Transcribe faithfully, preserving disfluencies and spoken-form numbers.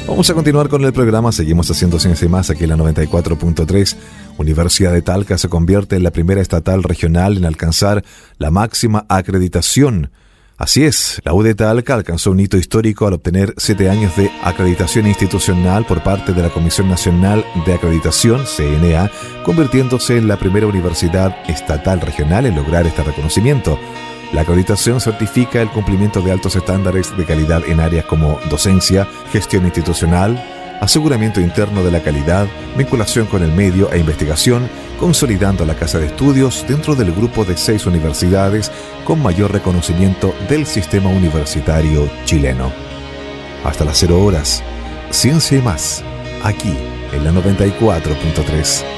Vamos a continuar con el programa, seguimos haciendo Ciencia y Más aquí en la noventa y cuatro punto tres. Universidad de Talca se convierte en la primera estatal regional en alcanzar la máxima acreditación. Así es, la U de Talca alcanzó un hito histórico al obtener siete años de acreditación institucional por parte de la Comisión Nacional de Acreditación, C N A, convirtiéndose en la primera universidad estatal regional en lograr este reconocimiento. La acreditación certifica el cumplimiento de altos estándares de calidad en áreas como docencia, gestión institucional, aseguramiento interno de la calidad, vinculación con el medio e investigación, consolidando la Casa de Estudios dentro del grupo de seis universidades con mayor reconocimiento del sistema universitario chileno. Hasta las cero horas, Ciencia y Más, aquí en la noventa y cuatro punto tres.